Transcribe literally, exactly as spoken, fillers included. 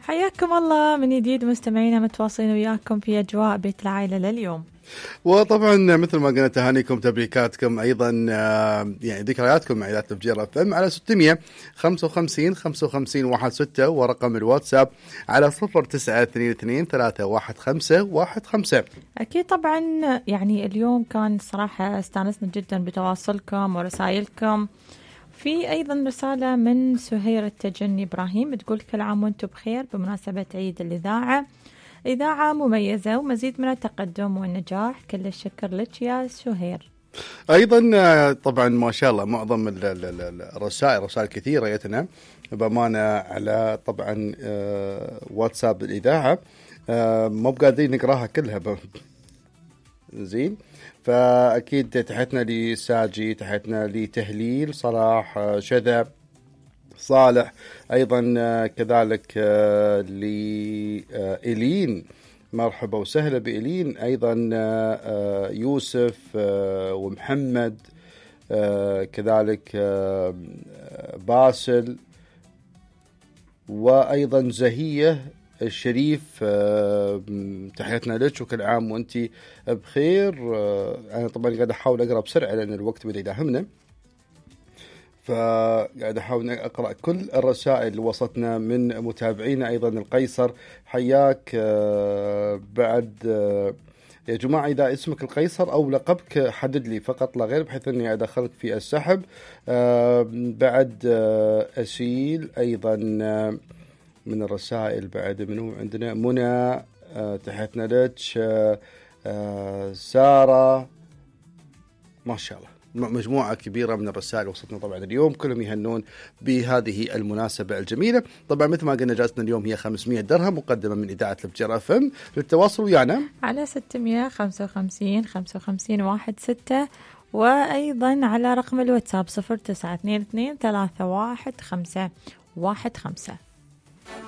حياكم الله من جديد مستمعينا، متواصلين وياكم في أجواء بيت العائلة لليوم. وطبعا مثل ما قلنا تهانيكم تبريكاتكم أيضا يعني ذكرياتكم مع إذاعة تفجير اف ام على ستمية خمسة وخمسين خمسة وخمسين واحد ستة، ورقم الواتساب على صفر تسعة اثنين اثنين ثلاثة واحد خمسة واحد خمسة. أكيد طبعا يعني اليوم كان صراحة استانسنا جدا بتواصلكم ورسائلكم. في أيضا رسالة من سهير التجني إبراهيم تقول كل عام وانتم بخير بمناسبة عيد الإذاعة، إذاعة مميزة ومزيد من التقدم والنجاح، كل الشكر لك يا سهير. أيضا طبعا ما شاء الله معظم الرسائل رسائل كثيرة جتنا بأمانة على طبعا واتساب الإذاعة، مو بقادرين نقراها كلها زين. فأكيد تحياتنا لساجي، تحياتنا لتهليل صلاح شذا صالح، أيضا كذلك لإلين، مرحبا وسهلا بإلين، أيضا يوسف ومحمد، كذلك باسل، وأيضا زهية الشريف. تحياتنا لك وكل عام وانتي بخير. أنا طبعا قاعد أحاول أقرأ بسرعة لأن الوقت بدأ يداهمنا، فقاعد أحاول أقرأ كل الرسائل اللي وصلتنا من متابعينا. أيضا القيصر حياك. بعد يا جماعة إذا اسمك القيصر أو لقبك حدد لي فقط لا غير بحيث أني أدخلك في السحب. بعد أسيل أيضا من الرسائل، بعد منو عندنا منى، تحياتنا لك. سارة، ما شاء الله مجموعة كبيرة من الرسائل وصلتنا طبعا اليوم، كلهم يهنون بهذه المناسبة الجميلة. طبعا مثل ما قلنا جائزتنا اليوم هي خمسمية درهم مقدمة من إذاعة تفجير اف ام. للتواصل ويانا على ستمية خمسة وخمسين خمسة وخمسين واحد ستة، وأيضا على رقم الواتساب صفر تسعة اثنين اثنين ثلاثة واحد خمسة واحد خمسة.